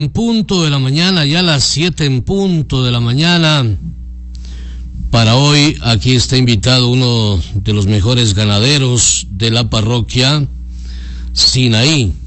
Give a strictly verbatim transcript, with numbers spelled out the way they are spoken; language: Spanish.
En punto de la mañana, ya a las siete en punto de la mañana. Para hoy, aquí está invitado uno de los mejores ganaderos de la parroquia, Sinaí.